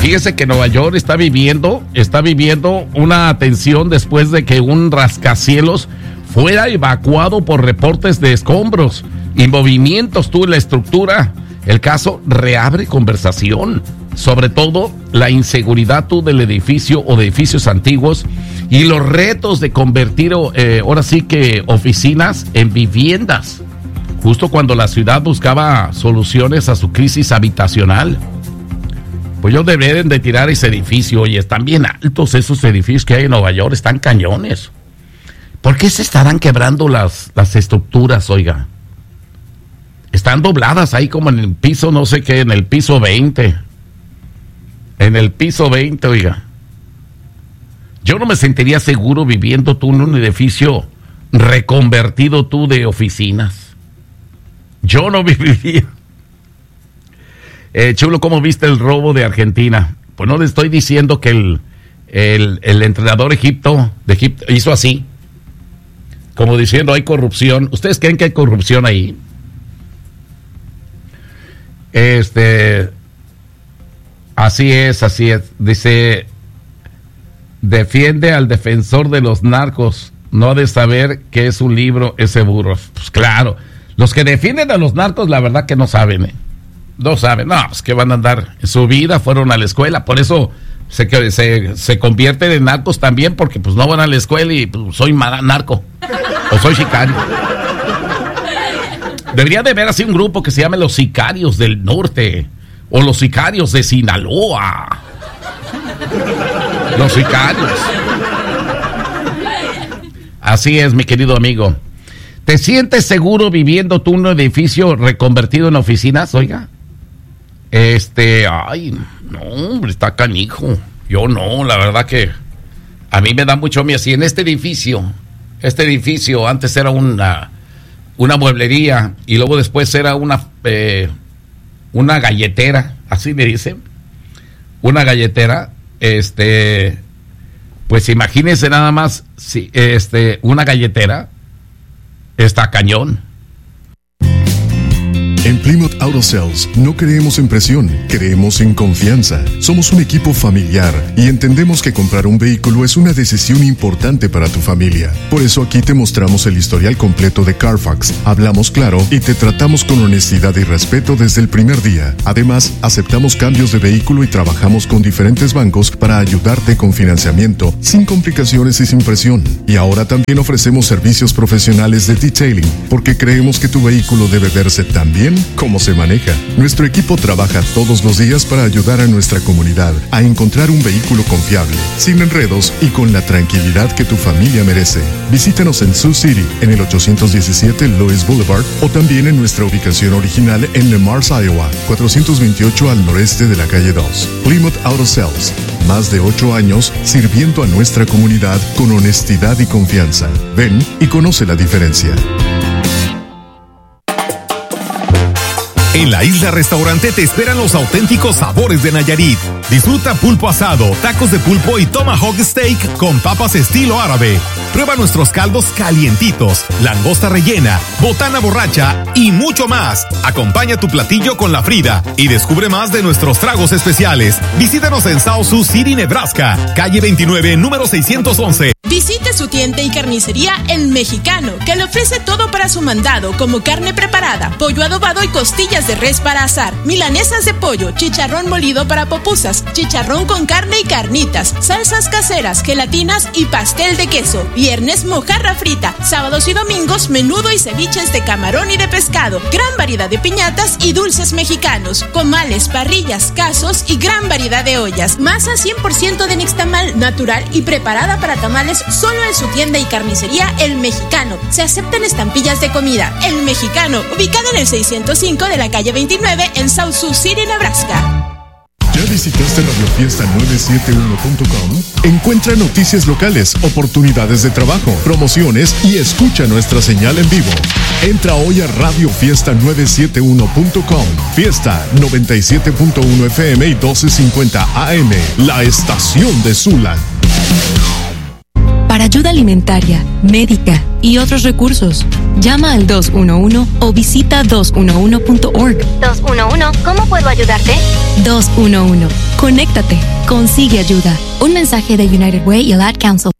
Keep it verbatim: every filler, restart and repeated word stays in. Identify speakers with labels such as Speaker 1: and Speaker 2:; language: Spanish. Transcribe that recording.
Speaker 1: Fíjese que Nueva York está viviendo, está viviendo una tensión después de que un rascacielos fuera evacuado por reportes de escombros y movimientos tú en la estructura. El caso reabre conversación, sobre todo la inseguridad tú del edificio o de edificios antiguos y los retos de convertir eh, ahora sí que oficinas en viviendas, justo cuando la ciudad buscaba soluciones a su crisis habitacional. Pues ellos deberían de tirar ese edificio. Oye, están bien altos esos edificios que hay en Nueva York, están cañones. ¿Por qué se estarán quebrando las, las estructuras, oiga? Están dobladas ahí como en el piso, no sé qué, en el piso veinte. En el piso veinte, oiga. Yo no me sentiría seguro viviendo tú en un edificio reconvertido tú de oficinas. Yo no viviría. Eh, Chulo, ¿cómo viste el robo de Argentina? Pues no le estoy diciendo que el, el, el entrenador Egipto, de Egipto hizo así. Como diciendo, hay corrupción. ¿Ustedes creen que hay corrupción ahí? Este, así es, así es. Dice, defiende al defensor de los narcos. No ha de saber qué es un libro ese burro. Pues claro, los que defienden a los narcos, la verdad que no saben, ¿eh? No saben, no, es que van a andar en su vida, fueron a la escuela, por eso se, se, se convierten en narcos también, porque pues no van a la escuela y pues, soy narco, o soy sicario. Debería de haber así un grupo que se llame los Sicarios del Norte, o los Sicarios de Sinaloa. Los Sicarios. Así es, mi querido amigo. ¿Te sientes seguro viviendo tú en un edificio reconvertido en oficinas, oiga? Este, ay, no, hombre, está canijo. Yo no, la verdad que a mí me da mucho miedo. Si en este edificio, este edificio antes era una, una mueblería y luego después era una, eh, una galletera, así me dicen, una galletera, este, pues imagínense nada más, si, este, una galletera, está cañón.
Speaker 2: En Plymouth Auto Sales no creemos en presión, creemos en confianza. Somos un equipo familiar y entendemos que comprar un vehículo es una decisión importante para tu familia. Por eso aquí te mostramos el historial completo de Carfax, hablamos claro y te tratamos con honestidad y respeto desde el primer día. Además, aceptamos cambios de vehículo y trabajamos con diferentes bancos para ayudarte con financiamiento, sin complicaciones y sin presión. Y ahora también ofrecemos servicios profesionales de detailing, porque creemos que tu vehículo debe verse tan bien como se maneja. Nuestro equipo trabaja todos los días para ayudar a nuestra comunidad a encontrar un vehículo confiable, sin enredos y con la tranquilidad que tu familia merece. Visítanos en Sioux City, en el ochocientos diecisiete Lewis Boulevard, o también en nuestra ubicación original en Le Mars, Iowa, cuatrocientos veintiocho al noreste de la calle dos. Plymouth Auto Sales, más de ocho años sirviendo a nuestra comunidad con honestidad y confianza. Ven y conoce la diferencia.
Speaker 3: En la Isla Restaurante te esperan los auténticos sabores de Nayarit. Disfruta pulpo asado, tacos de pulpo y tomahawk steak con papas estilo árabe. Prueba nuestros caldos calientitos, langosta rellena, botana borracha y mucho más. Acompaña tu platillo con la Frida y descubre más de nuestros tragos especiales. Visítanos en South Sioux City, Nebraska, calle veintinueve, número seiscientos once.
Speaker 4: Visite su tienda y carnicería El Mexicano, que le ofrece todo para su mandado, como carne preparada, pollo adobado y costillas de res para asar, milanesas de pollo, chicharrón molido para pupusas, chicharrón con carne y carnitas, salsas caseras, gelatinas y pastel de queso. Viernes, mojarra frita. Sábados y domingos, menudo y ceviches de camarón y de pescado. Gran variedad de piñatas y dulces mexicanos, comales, parrillas, casos y gran variedad de ollas. Masa cien por ciento de nixtamal, natural y preparada para tamales, solo en su tienda y carnicería El Mexicano. Se aceptan estampillas de comida. El Mexicano, ubicado en el seiscientos cinco de la calle veintinueve en South Sioux City, Nebraska.
Speaker 2: ¿Ya visitaste radio fiesta nueve siete uno punto com? Encuentra noticias locales, oportunidades de trabajo, promociones y escucha nuestra señal en vivo. Entra hoy a radio fiesta nueve siete uno punto com. Fiesta noventa y siete punto uno F M y doce cincuenta A M. La estación de Zula.
Speaker 5: Para ayuda alimentaria, médica y otros recursos. Llama al dos uno uno o visita dos uno uno punto org.
Speaker 6: dos uno uno, ¿cómo puedo ayudarte?
Speaker 5: dos uno uno. Conéctate. Consigue ayuda. Un mensaje de United Way y el Ad Council.